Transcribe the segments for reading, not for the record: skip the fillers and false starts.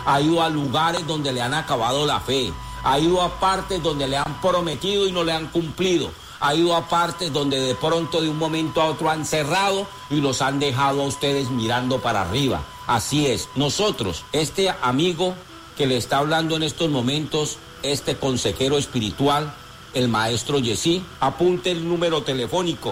ha ido a lugares donde le han acabado la fe, ha ido a partes donde le han prometido y no le han cumplido, ha ido a partes donde de pronto de un momento a otro han cerrado y los han dejado a ustedes mirando para arriba. Así es, nosotros, este amigo que le está hablando en estos momentos, este consejero espiritual, el maestro Yesí, apunte el número telefónico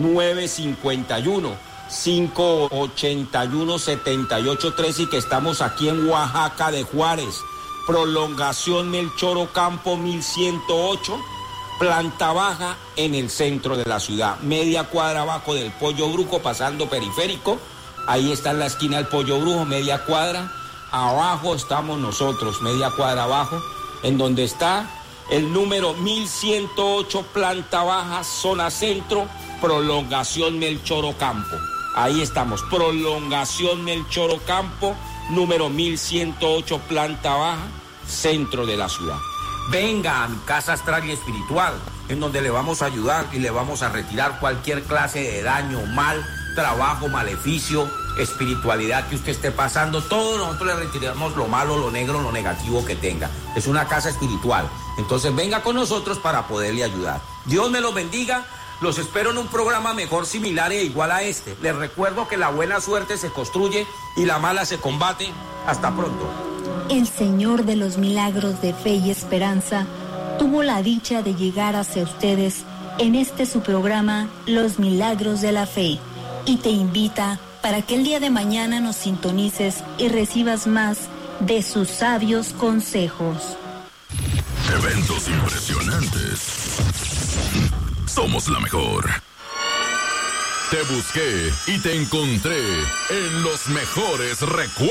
951-581-7813 y que estamos aquí en Oaxaca de Juárez, prolongación Melchor Ocampo 1108, planta baja en el centro de la ciudad, media cuadra abajo del Pollo Brujo, pasando periférico, ahí está en la esquina del Pollo Brujo, media cuadra, abajo estamos nosotros, media cuadra abajo, en donde está el número 1108, planta baja, zona centro, prolongación Melchor Ocampo. Ahí estamos, prolongación Melchor Ocampo, número 1108, planta baja, centro de la ciudad. Venga a mi casa astral y espiritual, en donde le vamos a ayudar y le vamos a retirar cualquier clase de daño, mal, trabajo, maleficio, espiritualidad que usted esté pasando. Todo nosotros le retiramos lo malo, lo negro, lo negativo que tenga. Es una casa espiritual. Entonces venga con nosotros para poderle ayudar. Dios me los bendiga. Los espero en un programa mejor, similar e igual a este. Les recuerdo que la buena suerte se construye y la mala se combate. Hasta pronto. El Señor de los Milagros de Fe y Esperanza tuvo la dicha de llegar hacia ustedes en este su programa Los Milagros de la Fe y te invita para que el día de mañana nos sintonices y recibas más de sus sabios consejos. Eventos impresionantes. Somos la mejor. Te busqué y te encontré en los mejores recuerdos.